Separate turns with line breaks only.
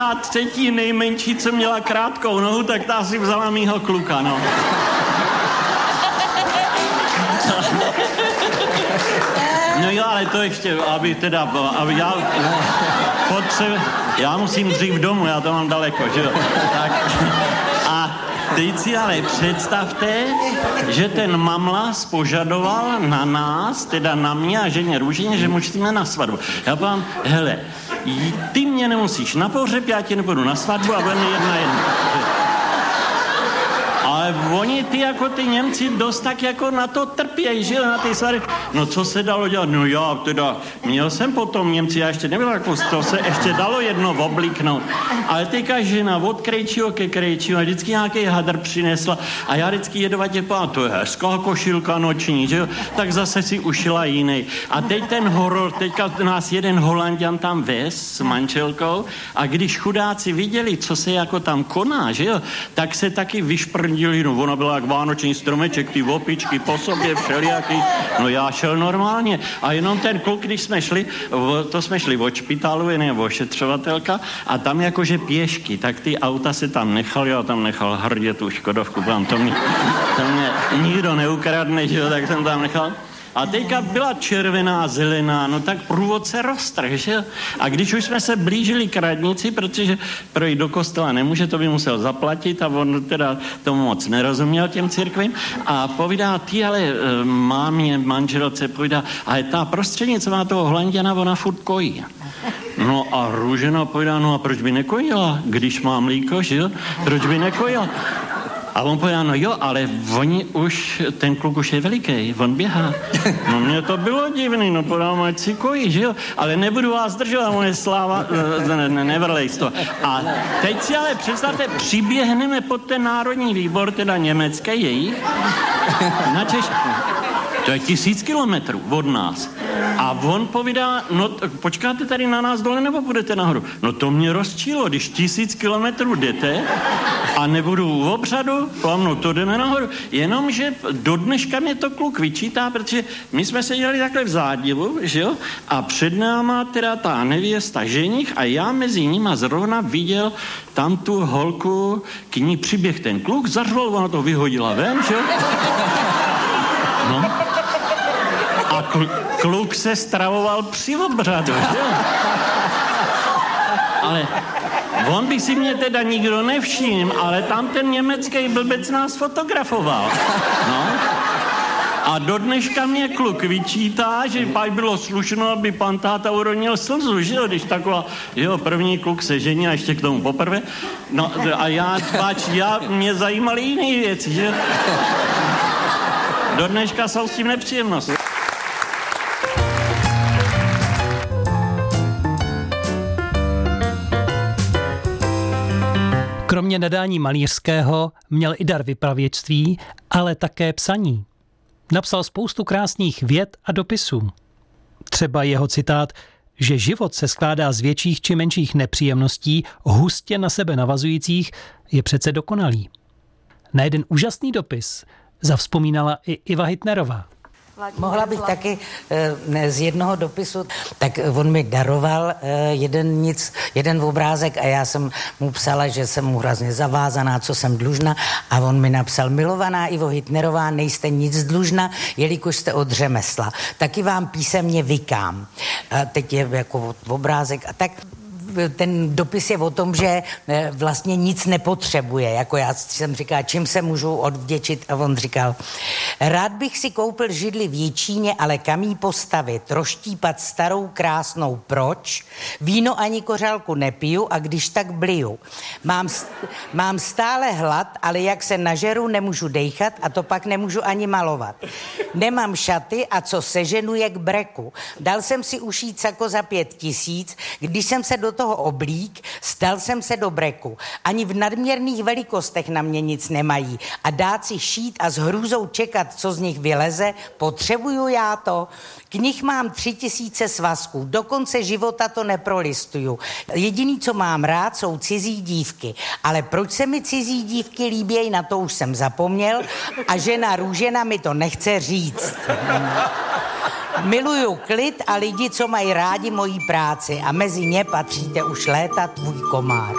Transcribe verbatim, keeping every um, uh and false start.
A třetí nejmenší, co měla krátkou nohu, tak ta si vzala mýho kluka, no. No jo, ale to ještě, aby teda, aby já potřebuji, já musím dřív domů, já to mám daleko, že jo. Tak, a teď si ale představte, že ten mamlas požadoval na nás, teda na mě a ženě Růžině, že musíme na svatbu. Já povím, hele, ty mě nemusíš na pohřeb, já tě nepůjdu na svatbu a budeme jedna jedna. Ale oni ty jako ty Němci dost tak jako na to trpějí, že na ty svary. No co se dalo dělat? No já teda, měl jsem potom Němci, já ještě nebyl jako, to se ještě dalo jedno oblíknout. Ale teďka žena od krejčího ke krejčího a vždycky nějaký hadr přinesla a já vždycky jedovatě pán, to je hezká košilka noční, že jo? Tak zase si ušila jiný. A teď ten horor, teďka nás jeden Holanďan tam vez s manželkou a když chudáci viděli, co se jako tam koná, že jo? Tak se taky vyšprnili. No, ona byla jak vánoční stromeček, ty opičky po sobě všelijaký. No já šel normálně. A jenom ten kluk, když jsme šli, to jsme šli od špitálu, nebo ošetřovatelka, a tam jakože pěšky, tak ty auta se tam nechali, já tam nechal hrdě tu Škodovku, tam to mě, to mě nikdo neukradne, že jo, tak jsem tam nechal. A teďka byla červená, zelená, no tak průvodce roztrh, že jo? A když už jsme se blížili k radnici, protože projít do kostela nemůže, to by musel zaplatit a on teda tomu moc nerozuměl těm církvím. A povídá, ty ale mámě, manželce, povídá, ale ta prostřednicová toho Holanděna, ona furt kojí. No a Růžena povídá, no a proč by nekojila, když má mlíko, že jo? Proč by nekojila? A on povedal, no jo, ale oni už, ten kluk už je veliký, on běhá. No mně to bylo divný, no podám, ať si kojí, že jo? Ale nebudu vás držet, on je sláva, ne, ne, nevrlej to. A teď si ale představte, přiběhneme pod ten národní výbor, teda německé jejich, na Češ... To je tisíc kilometrů od nás. A on povídá, no počkáte tady na nás dole nebo půjdete nahoru? No to mě rozčílo, když tisíc kilometrů jdete a nebudu v obřadu, no to jdeme nahoru. Jenomže do dneška mě to kluk vyčítá, protože my jsme seděli takhle v zádivu, že jo? A před náma teda ta nevěsta ženich a já mezi nima zrovna viděl tam tu holku, k ní přiběh ten kluk, zařval, ona to vyhodila ven, že jo? No. A kl- kluk se stravoval při obřadu, že jo? Ale on by si mě teda nikdo nevšiml, ale tam ten německý blbec nás fotografoval. No. A do dneška mě kluk vyčítá, že pak bylo slušno, aby pan táta uronil slzu, že jo, když taková, jo, první kluk se žení a ještě k tomu poprvé. No a já, páč, já, mě zajímaly jiné věci, že jo? Do dneška jsou s tím nepříjemnosti.
Kromě nadání malířského měl i dar vypravěčství, ale také psaní. Napsal spoustu krásných vět a dopisů. Třeba jeho citát, že život se skládá z větších či menších nepříjemností, hustě na sebe navazujících, je přece dokonalý. Na jeden úžasný dopis zavzpomínala i Iva Hitnerová.
Mohla bych taky z jednoho dopisu, tak on mi daroval jeden, nic, jeden obrázek a já jsem mu psala, že jsem mu hrozně zavázaná, co jsem dlužna, a on mi napsal: milovaná Ivo Hitnerová, nejste nic dlužna, jelikož jste od řemesla. Taky vám písemně vykám. A teď je jako obrázek a tak. Ten dopis je o tom, že vlastně nic nepotřebuje. Jako já jsem říkala, čím se můžu odvděčit, a on říkal: rád bych si koupil židli v Jičíně, ale kam jí postavit? Roštípat starou krásnou proč? Víno ani kořálku nepiju a když tak bliju. Mám, mám stále hlad, ale jak se nažeru, nemůžu dejchat a to pak nemůžu ani malovat. Nemám šaty a co seženu je k breku. Dal jsem si ušít sako za pět tisíc, když jsem se do toho oblík, stal jsem se do breku. Ani v nadměrných velikostech na mě nic nemají. A dát si šít a s hrůzou čekat, co z nich vyleze, potřebuju já to? Knih mám tři tisíce svazků, do konce života to neprolistuju. Jediný, co mám rád, jsou cizí dívky. Ale proč se mi cizí dívky líbějí, na to už jsem zapomněl a žena Růžena mi to nechce říct. Miluju klid a lidi, co mají rádi mojí práci a mezi ně patříte už léta tvůj komár.